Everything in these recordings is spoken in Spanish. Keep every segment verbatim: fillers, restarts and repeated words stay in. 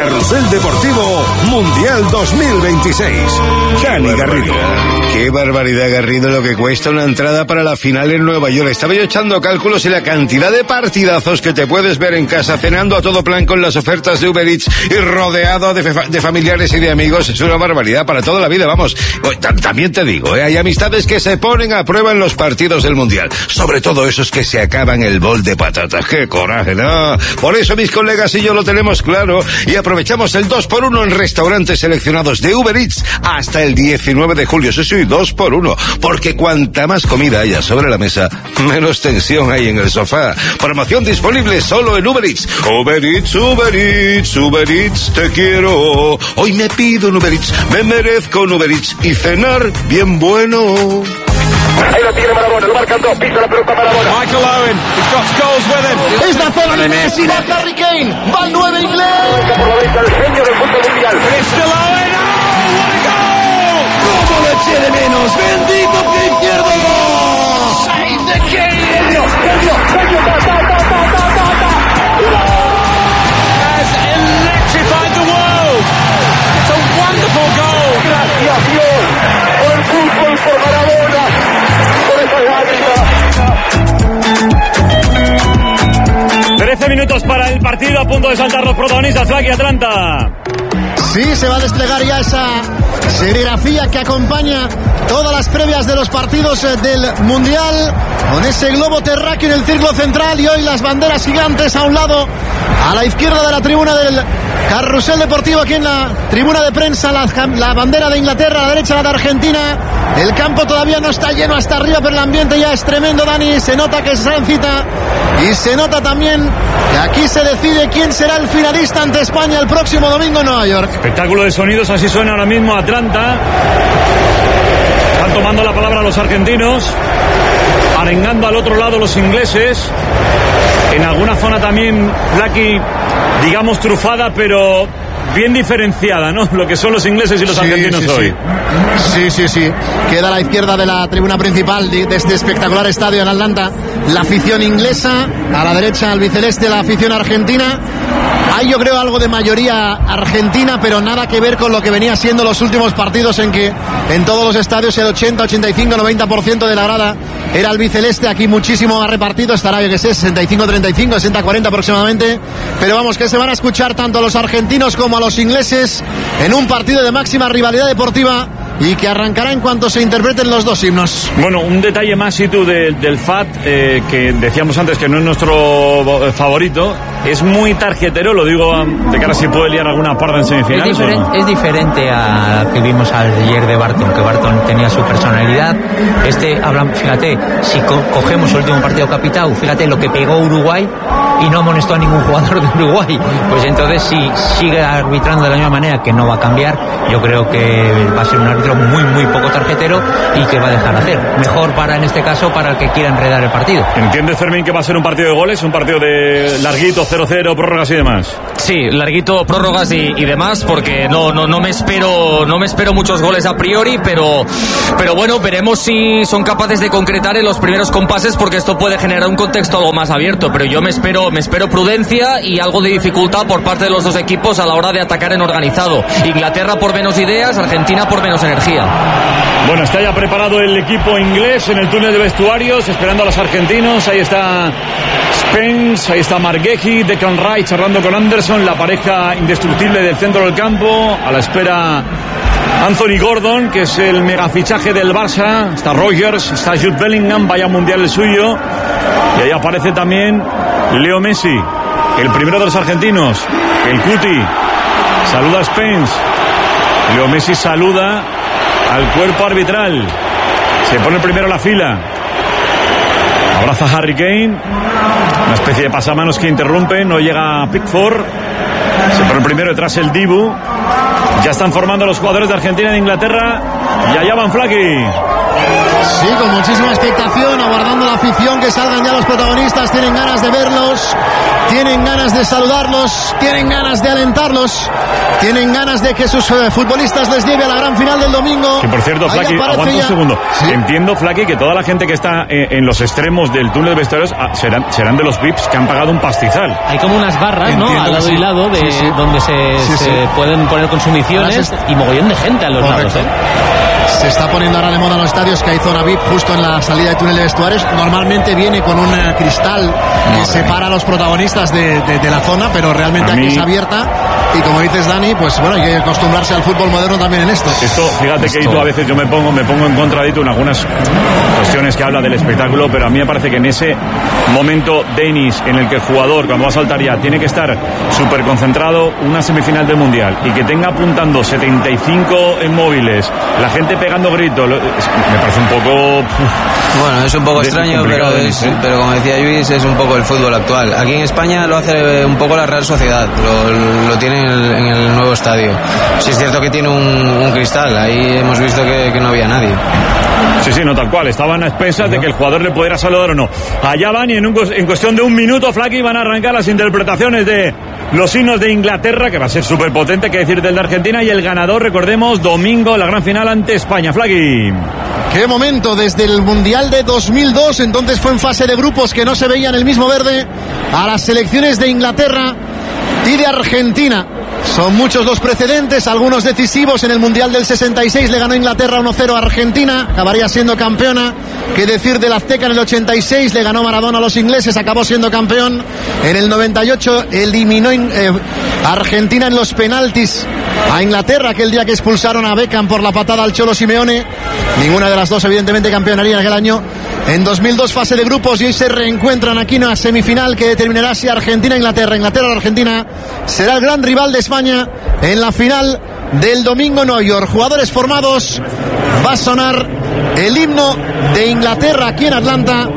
Carrusel Deportivo Mundial dos mil veintiséis. Dani Garrido. Qué barbaridad, Garrido, lo que cuesta una entrada para la final en Nueva York. Estaba yo echando cálculos y la cantidad de partidazos que te puedes ver en casa cenando a todo plan con las ofertas de Uber Eats y rodeado de, fa- de familiares y de amigos. Es una barbaridad para toda la vida, vamos. También te digo, ¿eh? Hay amistades que se ponen a prueba en los partidos del Mundial. Sobre todo esos que se acaban el bol de patatas. ¡Qué coraje, no! Por eso mis colegas y yo lo tenemos claro y aprovechamos el dos por uno en restaurantes seleccionados de Uber Eats hasta el diecinueve de julio. Sí, sí, dos por uno. Porque cuanta más comida haya sobre la mesa, menos tensión hay en el sofá. Promoción disponible solo en Uber Eats. Uber Eats, Uber Eats, Uber Eats, te quiero. Hoy me pido un Uber Eats, me merezco un Uber Eats y cenar bien bueno. Ahí lo tiene Maradona, lo marcan dos, pisa la pelota Maradona. Michael Owen, he's got goals with him. Es la zona de Messi, va Harry Kane, va el nueve inglés. Por la derecha, el genio del fútbol mundial. It's still Owen, oh, what a goal! ¿Cómo lo eché de menos? Bendito pie izquierdo. Save the Kane. Genio, genio, genio, ta, ta, ta, ta, ta, ta, ta. Has electrified the world. It's a wonderful goal. Gracias Dios por el fútbol, por Maradona, por esa lágrima. trece minutos para el partido, a punto de saltar los protagonistas, Flaky Atlanta. Sí, se va a desplegar ya esa serigrafía que acompaña todas las previas de los partidos del Mundial, con ese globo terráqueo en el círculo central y hoy las banderas gigantes a un lado, a la izquierda de la tribuna del Carrusel Deportivo, aquí en la tribuna de prensa, la, la bandera de Inglaterra, a la derecha la de Argentina. El campo todavía no está lleno hasta arriba, pero el ambiente ya es tremendo, Dani. Se nota que se cita y se nota también que aquí se decide quién será el finalista ante España el próximo domingo en Nueva York. Espectáculo de sonidos, así suena ahora mismo Atlanta. Están tomando la palabra los argentinos, arengando al otro lado los ingleses. En alguna zona también, Blacky, digamos trufada, pero bien diferenciada, ¿no? Lo que son los ingleses y los sí, argentinos sí, hoy. Sí, sí, sí. Queda a la izquierda de la tribuna principal de, de este espectacular estadio en Atlanta la afición inglesa, a la derecha albiceleste la afición argentina. Hay, yo creo, algo de mayoría argentina, pero nada que ver con lo que venía siendo los últimos partidos, en que en todos los estadios el ochenta, ochenta y cinco, noventa por ciento de la grada era albiceleste. Aquí muchísimo más repartido, estará, yo que sé, sesenta y cinco treinta y cinco, sesenta cuarenta aproximadamente. Pero vamos, que se van a escuchar tanto a los argentinos como a los ingleses en un partido de máxima rivalidad deportiva y que arrancará en cuanto se interpreten los dos himnos. Bueno, un detalle más, Situ, de, del F A T, eh, que decíamos antes que no es nuestro favorito, es muy tarjetero, lo digo de cara a si puede liar alguna parda en semifinales. Es diferente, ¿no? Es diferente a que vimos ayer de Barton, que Barton tenía su personalidad. Este, habla, fíjate, si co- cogemos el último partido capitao, fíjate lo que pegó Uruguay y no amonestó a ningún jugador de Uruguay. Pues entonces, si sigue arbitrando de la misma manera, que no va a cambiar, yo creo que va a ser un árbitro muy, muy poco tarjetero y que va a dejar hacer. Mejor para, en este caso, para el que quiera enredar el partido. ¿Entiendes, Fermín, que va a ser un partido de goles, un partido de larguito, cero cero, prórrogas y demás? Sí, larguito, prórrogas y, y demás, porque no, no, no me espero, no me espero muchos goles a priori, pero, pero bueno, veremos si son capaces de concretar en los primeros compases, porque esto puede generar un contexto algo más abierto, pero yo me espero, me espero prudencia y algo de dificultad por parte de los dos equipos a la hora de atacar en organizado. Inglaterra por menos ideas, Argentina por menos energía. Bueno, está ya preparado el equipo inglés en el túnel de vestuarios, esperando a los argentinos. Ahí está Spence, ahí está Margueji, Declan Rice charlando con Anderson, la pareja indestructible del centro del campo. A la espera Anthony Gordon, que es el megafichaje del Barça. Está Rogers, está Jude Bellingham, vaya mundial el suyo. Y ahí aparece también Leo Messi, el primero de los argentinos, el Cuti. Saluda a Spence. Leo Messi saluda al cuerpo arbitral. Se pone primero en la fila. Abraza a Harry Kane. Una especie de pasamanos que interrumpe. No llega Pickford. Se pone primero detrás el Dibu. Ya están formando los jugadores de Argentina y de Inglaterra. Y allá van Flaky. Sí, con muchísima expectación, aguardando la afición, que salgan ya los protagonistas, tienen ganas de verlos, tienen ganas de saludarlos, tienen ganas de alentarlos, tienen ganas de que sus eh, futbolistas les lleve a la gran final del domingo. Que por cierto, Flaky, aguanta un segundo. ¿Sí? Entiendo, Flaky, que toda la gente que está eh, en los extremos del túnel de vestuarios ah, serán, serán de los V I Ps que han pagado un pastizal. Hay como unas barras, Entiendo ¿no? Al lado sí. y lado, de, sí, sí. donde se, sí, se sí. pueden poner consumiciones y mogollón de gente a los Correcto. lados, ¿eh? Se está poniendo ahora de moda en los estadios que hay zona V I P justo en la salida de túnel de vestuarios. Normalmente viene con un cristal que Madre separa a los protagonistas de, de, de la zona, pero realmente aquí es abierta. Y como dices, Dani, pues bueno, hay que acostumbrarse al fútbol moderno también en esto. Esto, fíjate esto. que tú a veces yo me pongo, me pongo en contra de tú en algunas cuestiones que habla del espectáculo, pero a mí me parece que en ese momento, Denis, en el que el jugador, cuando va a saltar ya, tiene que estar súper concentrado, una semifinal del Mundial, y que tenga apuntando setenta y cinco en móviles, la gente pegando gritos, me parece un poco... Bueno, es un poco extraño, pero, es, ¿eh? pero como decía Luis, es un poco el fútbol actual. Aquí en España lo hace un poco la Real Sociedad, lo, lo tiene en el, en el nuevo estadio. Sí es cierto que tiene un, un cristal, ahí hemos visto que, que no había nadie. Sí, sí, no tal cual, estaban a expensas uh-huh. de que el jugador le pudiera saludar o no. Allá van y en, un, en cuestión de un minuto, Flaky, van a arrancar las interpretaciones de los himnos de Inglaterra, que va a ser súper potente, que decir del de Argentina, y el ganador, recordemos, domingo, la gran final ante España. Flaky. Qué momento, desde el Mundial de dos mil dos, entonces fue en fase de grupos que no se veía en el mismo verde, a las selecciones de Inglaterra y de Argentina. Son muchos los precedentes, algunos decisivos. En el Mundial del sesenta y seis le ganó Inglaterra uno cero a Argentina, acabaría siendo campeona. Qué decir del Azteca en el ochenta y seis, le ganó Maradona a los ingleses, acabó siendo campeón. En el noventa y ocho eliminó eh, a Argentina en los penaltis a Inglaterra, aquel día que expulsaron a Beckham por la patada al Cholo Simeone. Ninguna de las dos evidentemente campeonaría en aquel año. En dos mil dos fase de grupos, y hoy se reencuentran aquí en una semifinal que determinará si Argentina-Inglaterra, Inglaterra-Argentina será el gran rival de España en la final del domingo en Nueva York. Jugadores formados, va a sonar el himno de Inglaterra aquí en Atlanta,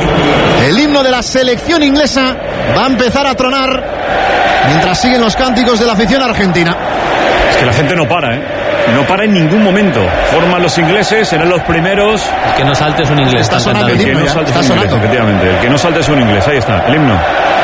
el himno de la selección inglesa va a empezar a tronar mientras siguen los cánticos de la afición argentina. Es que la gente no para, ¿eh? No para en ningún momento. Forman los ingleses, serán los primeros. El que no salte es un inglés. Está sonando el himno, el que no salte está es un inglés, sonando. efectivamente. El que no salte es un inglés. Ahí está, el himno.